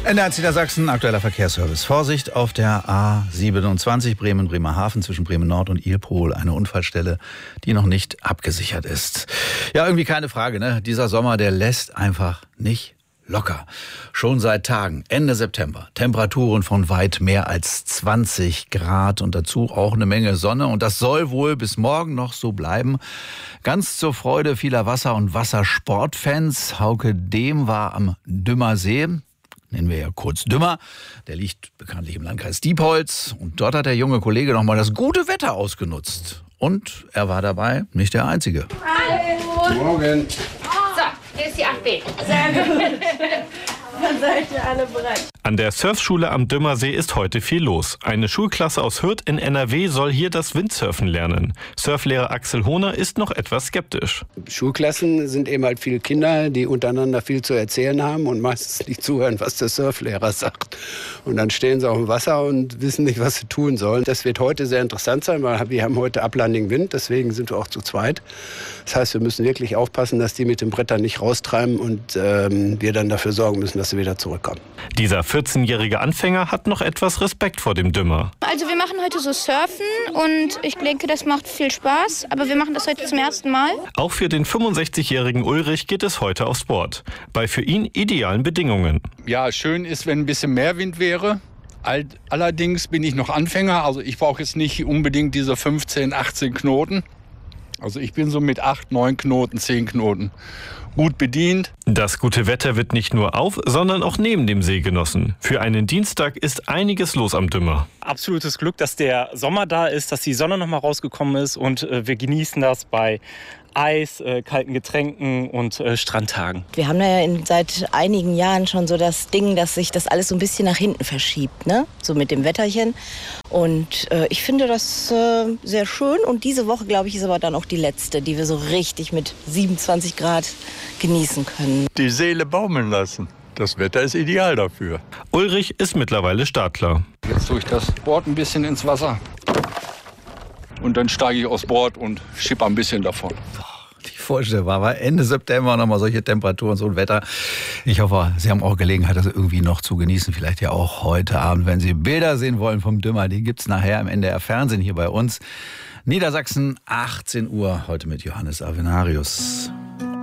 NDR Niedersachsen, aktueller Verkehrsservice. Vorsicht auf der A27 Bremen-Bremerhaven zwischen Bremen-Nord und Ilpol. Eine Unfallstelle, die noch nicht abgesichert ist. Ja, irgendwie keine Frage, ne? Dieser Sommer, der lässt einfach nicht locker. Schon seit Tagen, Ende September. Temperaturen von weit mehr als 20 Grad und dazu auch eine Menge Sonne. Und das soll wohl bis morgen noch so bleiben. Ganz zur Freude vieler Wasser- und Wassersportfans. Hauke Dehm war am Dümmer See. Nennen wir ja kurz Dümmer. Der liegt bekanntlich im Landkreis Diepholz. Und dort hat der junge Kollege nochmal das gute Wetter ausgenutzt. Und er war dabei nicht der Einzige. Hallo. Morgen. So, hier ist die 8B. Sehr gut. Dann seid ihr alle bereit. An der Surfschule am Dümmersee ist heute viel los. Eine Schulklasse aus Hürth in NRW soll hier das Windsurfen lernen. Surflehrer Axel Hohner ist noch etwas skeptisch. Schulklassen sind eben halt viele Kinder, die untereinander viel zu erzählen haben und meistens nicht zuhören, was der Surflehrer sagt. Und dann stehen sie auf dem Wasser und wissen nicht, was sie tun sollen. Das wird heute sehr interessant sein, weil wir haben heute Uplanding Wind, deswegen sind wir auch zu zweit. Das heißt, wir müssen wirklich aufpassen, dass die mit den Brettern nicht raustreiben und wir dann dafür sorgen müssen, dass sie wieder zurückkommen. Dieser 14-jährige Anfänger hat noch etwas Respekt vor dem Dümmer. Also wir machen heute so Surfen und ich denke, das macht viel Spaß, aber wir machen das heute zum ersten Mal. Auch für den 65-jährigen Ulrich geht es heute aufs Board. Bei für ihn idealen Bedingungen. Ja, schön ist, wenn ein bisschen mehr Wind wäre. Allerdings bin ich noch Anfänger, also ich brauche jetzt nicht unbedingt diese 15, 18 Knoten. Also ich bin so mit 8, 9 Knoten, 10 Knoten gut bedient. Das gute Wetter wird nicht nur auf, sondern auch neben dem See genossen. Für einen Dienstag ist einiges los am Dümmer. Absolutes Glück, dass der Sommer da ist, dass die Sonne noch mal rausgekommen ist und wir genießen das bei Eis, kalten Getränken und Strandtagen. Wir haben ja seit einigen Jahren schon so das Ding, dass sich das alles so ein bisschen nach hinten verschiebt, ne? So mit dem Wetterchen. Und ich finde das sehr schön. Und diese Woche, glaube ich, ist aber dann auch die letzte, die wir so richtig mit 27 Grad genießen können. Die Seele baumeln lassen. Das Wetter ist ideal dafür. Ulrich ist mittlerweile startklar. Jetzt tue ich das Board ein bisschen ins Wasser. Und dann steige ich aufs Board und schippe ein bisschen davon. Die Vorstellung war Ende September nochmal solche Temperaturen, so ein Wetter. Ich hoffe, Sie haben auch Gelegenheit, das irgendwie noch zu genießen. Vielleicht ja auch heute Abend, wenn Sie Bilder sehen wollen vom Dümmer. Die gibt's nachher im NDR Fernsehen hier bei uns. Niedersachsen, 18 Uhr, heute mit Johannes Avenarius.